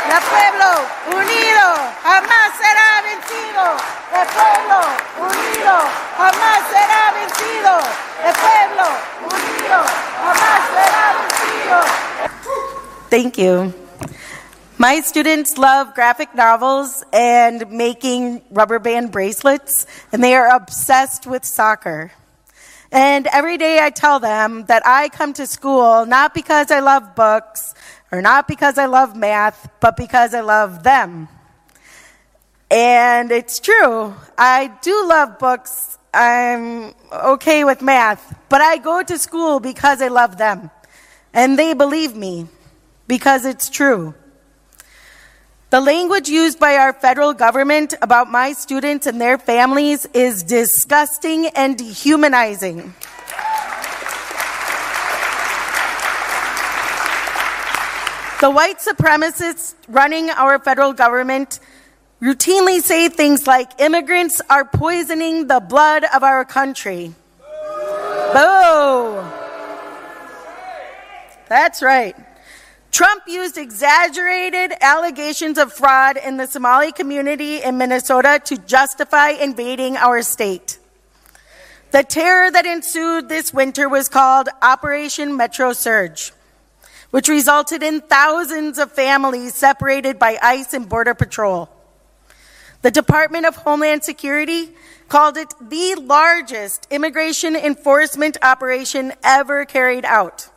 El pueblo unido jamás será vencido. El pueblo unido jamás será vencido. El pueblo unido jamás será vencido. Thank you. My students love graphic novels and making rubber band bracelets, and they are obsessed with soccer. And every day I tell them that I come to school not because I love books or not because I love math, but because I love them. And it's true. I do love books. I'm okay with math, but I go to school because I love them. And they believe me because it's true. The language used by our federal government about my students and their families is disgusting and dehumanizing. The white supremacists running our federal government routinely say things like immigrants are poisoning the blood of our country. Boo! That's right. Trump used exaggerated allegations of fraud in the Somali community in Minnesota to justify invading our state. The terror that ensued this winter was called Operation Metro Surge, which resulted in thousands of families separated by ICE and Border Patrol. The Department of Homeland Security called it the largest immigration enforcement operation ever carried out.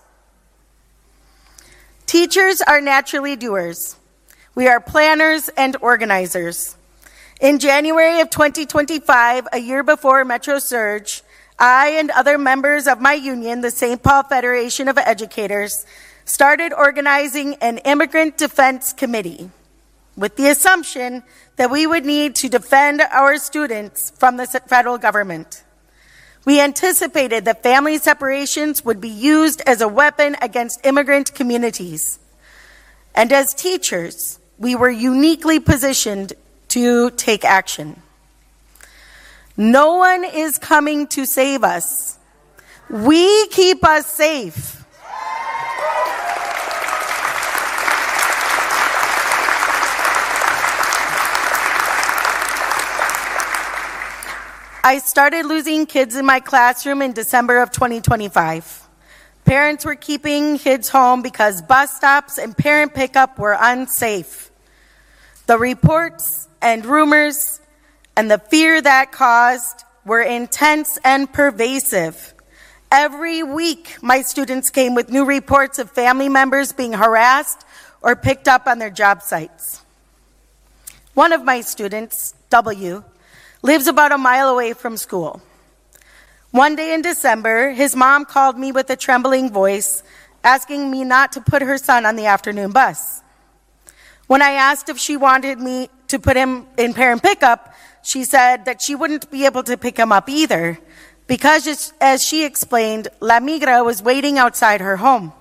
Teachers are naturally doers. We are planners and organizers. In January of 2025, a year before Metro Surge, I and other members of my union, the St. Paul Federation of Educators, started organizing an immigrant defense committee with the assumption that we would need to defend our students from the federal government. We anticipated that family separations would be used as a weapon against immigrant communities. And as teachers, we were uniquely positioned to take action. No one is coming to save us. We keep us safe. I started losing kids in my classroom in December of 2025. Parents were keeping kids home because bus stops and parent pickup were unsafe. The reports and rumors and the fear that caused were intense and pervasive. Every week, my students came with new reports of family members being harassed or picked up on their job sites. One of my students, W, lives about a mile away from school. One day in December, his mom called me with a trembling voice, asking me not to put her son on the afternoon bus. When I asked if she wanted me to put him in parent pickup, she said that she wouldn't be able to pick him up either, because as she explained, La Migra was waiting outside her home.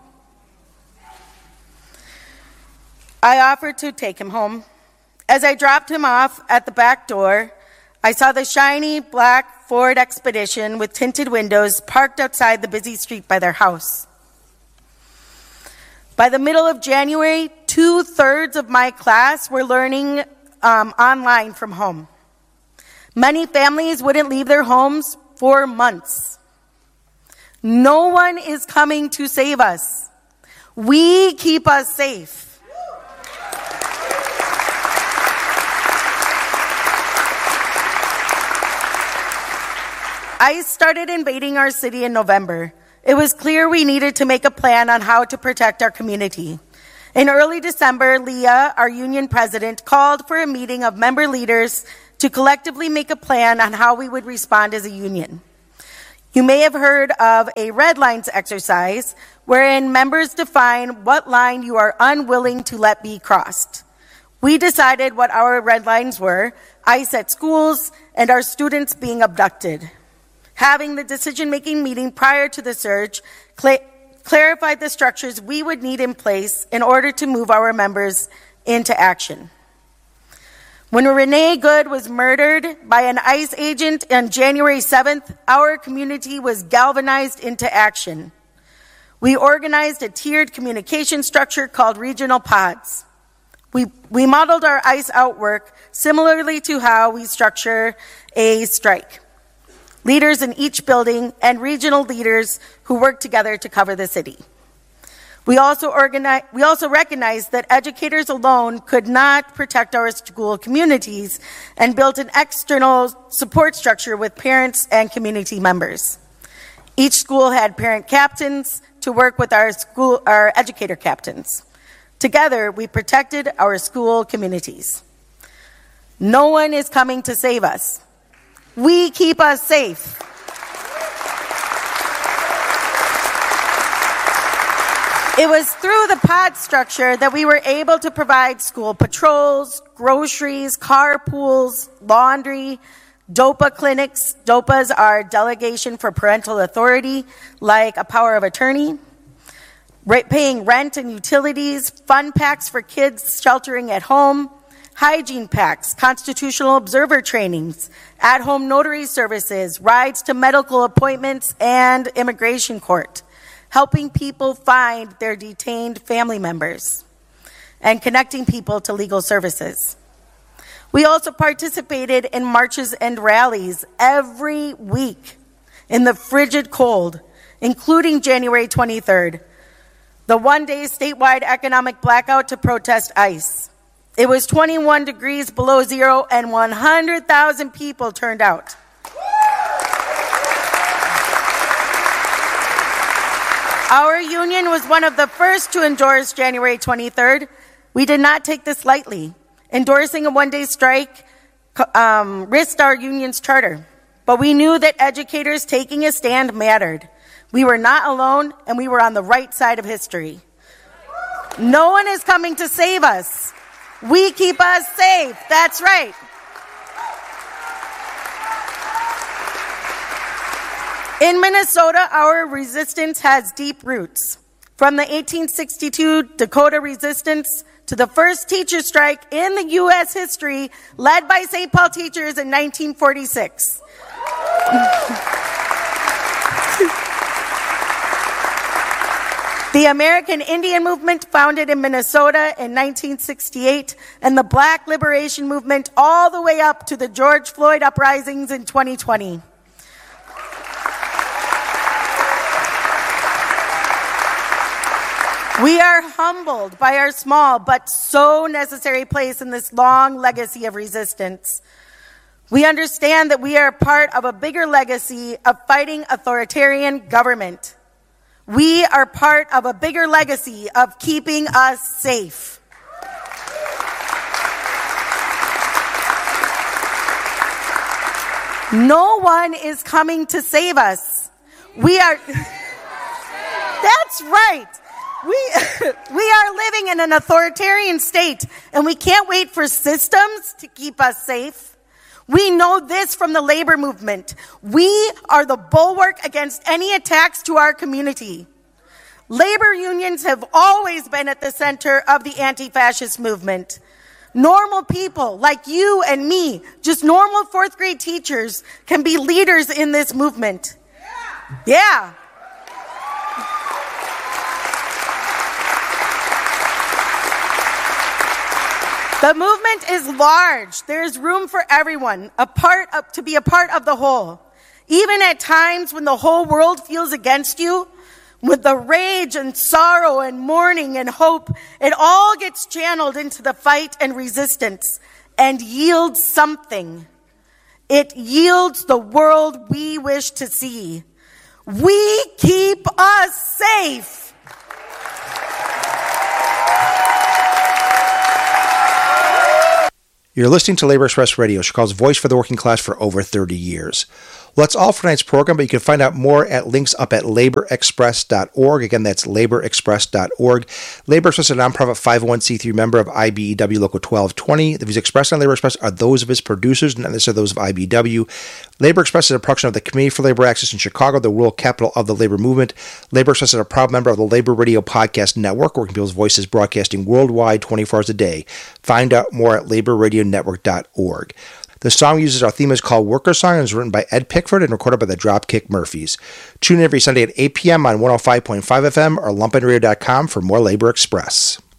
I offered to take him home. As I dropped him off at the back door, I saw the shiny black Ford Expedition with tinted windows parked outside the busy street by their house. By the middle of January, 2/3 of my class were learning online from home. Many families wouldn't leave their homes for months. No one is coming to save us. We keep us safe. ICE started invading our city in November. It was clear we needed to make a plan on how to protect our community. In early December, Leah, our union president, called for a meeting of member leaders to collectively make a plan on how we would respond as a union. You may have heard of a red lines exercise, wherein members define what line you are unwilling to let be crossed. We decided what our red lines were: ICE at schools and our students being abducted. Having the decision-making meeting prior to the surge clarified the structures we would need in place in order to move our members into action. When Renee Good was murdered by an ICE agent on January 7th, our community was galvanized into action. We organized a tiered communication structure called regional pods. We modeled our ICE out work similarly to how we structure a strike. Leaders in each building and regional leaders who work together to cover the city. We also recognized that educators alone could not protect our school communities and built an external support structure with parents and community members. Each school had parent captains to work with our educator captains. Together, we protected our school communities. No one is coming to save us. We keep us safe. It was through the pod structure that we were able to provide school patrols, groceries, carpools, laundry, DOPA clinics. DOPAs are delegation for parental authority, like a power of attorney. Paying rent and utilities, fun packs for kids sheltering at home, hygiene packs, constitutional observer trainings, at-home notary services, rides to medical appointments and immigration court, helping people find their detained family members, and connecting people to legal services. We also participated in marches and rallies every week in the frigid cold, including January 23rd, the one-day statewide economic blackout to protest ICE. It was 21 degrees below zero and 100,000 people turned out. Our union was one of the first to endorse January 23rd. We did not take this lightly. Endorsing a one-day strike risked our union's charter, but we knew that educators taking a stand mattered. We were not alone, and we were on the right side of history. No one is coming to save us. We keep us safe. That's right. In Minnesota, our resistance has deep roots. From the 1862 Dakota resistance to the first teacher strike in the U.S. history, led by St. Paul teachers in 1946. The American Indian Movement, founded in Minnesota in 1968, and the Black Liberation Movement all the way up to the George Floyd uprisings in 2020. We are humbled by our small but so necessary place in this long legacy of resistance. We understand that we are part of a bigger legacy of fighting authoritarian government. We are part of a bigger legacy of keeping us safe. No one is coming to save us. We are... That's right. We are living in an authoritarian state, and we can't wait for systems to keep us safe. We know this from the labor movement. We are the bulwark against any attacks to our community. Labor unions have always been at the center of the anti-fascist movement. Normal people like you and me, just normal fourth grade teachers, can be leaders in this movement. Yeah. The movement is large. There's room for everyone, to be a part of the whole. Even at times when the whole world feels against you, with the rage and sorrow and mourning and hope, it all gets channeled into the fight and resistance and yields something. It yields the world we wish to see. We keep us safe. You're listening to Labor Express Radio, Chicago's voice for the working class for over 30 years. Well, that's all for tonight's program, but you can find out more at links up at laborexpress.org. Again, that's laborexpress.org. Labor Express is a nonprofit 501c3 member of IBEW Local 1220. The views expressed on Labor Express are those of its producers, not necessarily those of IBEW. Labor Express is a production of the Committee for Labor Access in Chicago, the world capital of the labor movement. Labor Express is a proud member of the Labor Radio Podcast Network, working people's voices broadcasting worldwide 24 hours a day. Find out more at laborradionetwork.org. The song uses our theme is called Worker Song and is written by Ed Pickford and recorded by the Dropkick Murphys. Tune in every Sunday at 8 p.m. on 105.5 FM or lumpenradio.com for more Labor Express.